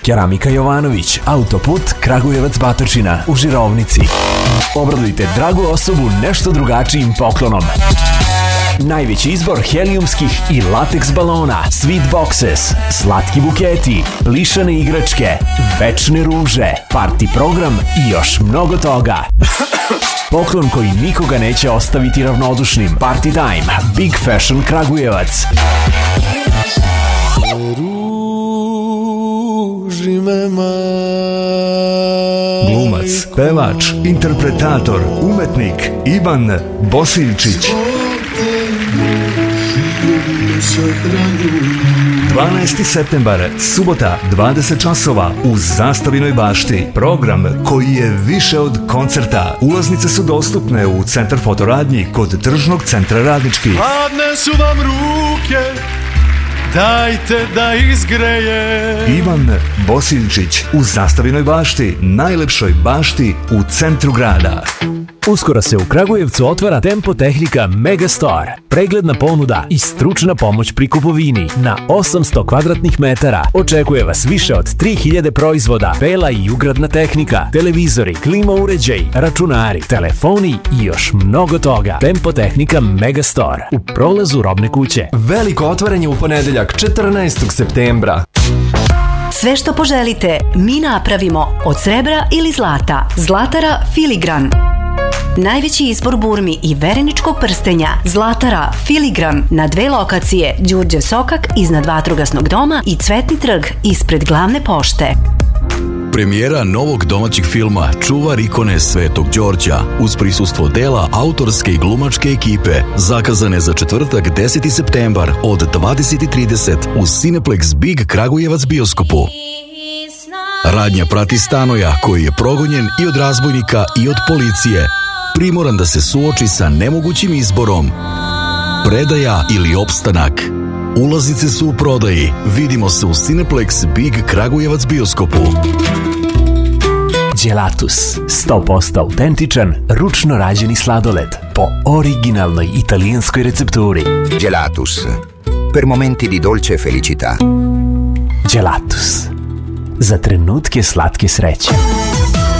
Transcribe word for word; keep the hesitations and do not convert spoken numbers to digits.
Keramika Jovanović, autoput Kragujevac-Batočina u Žirovnici. Obradujte dragu osobu nešto drugačijim poklonom. Najveći izbor helijumskih i lateks balona, sweet boxes, slatki buketi, plišane igračke, večne ruže, party program i još mnogo toga. Poklon koji nikoga neće ostaviti ravnodušnim. Party time, Big Fashion Kragujevac. Glumac, pevač, interpretator, umetnik Ivan Bosiljčić. dvanaesti septembar, subota, dvadeset časova u Zastavinoj bašti. Program koji je više od koncerta. Ulaznice su dostupne u Centar fotoradnji kod Tržnog centra Radnički. Hladne su vam ruke, dajte da izgreje. Ivan Bosiljčić u Zastavinoj bašti, najlepšoj bašti u centru grada. Uskoro se u Kragujevcu otvara Tempo Tehnika Megastore. Pregledna ponuda i stručna pomoć pri kupovini na osamsto kvadratnih metara. Očekuje vas više od tri hiljade proizvoda, bela i ugradna tehnika, televizori, klima uređaj, računari, telefoni i još mnogo toga. Tempo Tehnika Megastore u prolazu Robne kuće. Veliko otvaranje u ponedeljak četrnaestog septembra. Sve što poželite, mi napravimo od srebra ili zlata. Zlatara Filigran. Najveći izbor burmi i vereničkog prstenja. Zlatara Filigran na dve lokacije: Đurđe Sokak iznad Vatrogasnog doma i Cvetni trg ispred Glavne pošte. Premijera novog domaćeg filma Čuvar ikone Svetog Đorđa uz prisustvo dela autorske i glumačke ekipe zakazane za četvrtak deseti septembar od dvadeset i trideset u Cineplex Big Kragujevac bioskopu. Radnja prati Stanoja koji je progonjen i od razbojnika i od policije, primoran da se suoči sa nemogućim izborom: predaja ili opstanak. Ulaznice su u prodaji. Vidimo se u Cineplex Big Kragujevac bioskopu. Gelatus, sto posto autentičan, ručno rađeni sladoled po originalnoj italijanskoj recepturi. Gelatus, per momenti di dolce felicità. Gelatus, za trenutke slatke sreće.